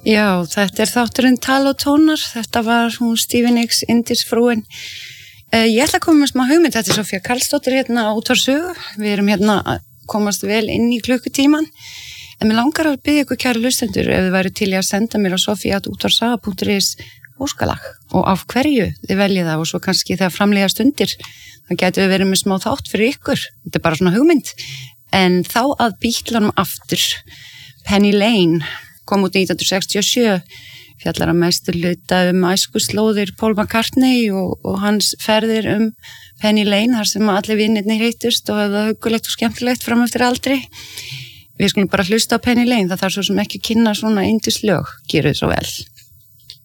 Já, þetta þátturinn Tal og tónar, þetta var hún Stevie Nicks, Indisfrúin. Ég ætla að koma með smá hugmynd, þetta Sofía Karlsdóttir hérna á Útvarpssögu, við erum hérna að komast vel inn í klukkutíman, en mér langar að biðja ykkur kæru hlustendur ef þið væru til í að senda mér á sofia@útvarpssaga.is óskalag og af hverju þið veljið það og svo kannski þegar framleiða stundir, það getur við verið með smá þátt fyrir ykkur, þetta bara svona hugmynd, en þá að Beatlunum aftur, Penny Lane, kom út 1967, fjallar að mestu hluta æskuslóðir Paul McCartney og hans ferðir Penny Lane, þar sem allir vinnirnir hittust og það huggulegt og skemmtilegt fram eftir aldri. Við skulum bara hlusta á Penny Lane, það þarf svo sem ekki að kynna svona yndislög, gerðu svo vel.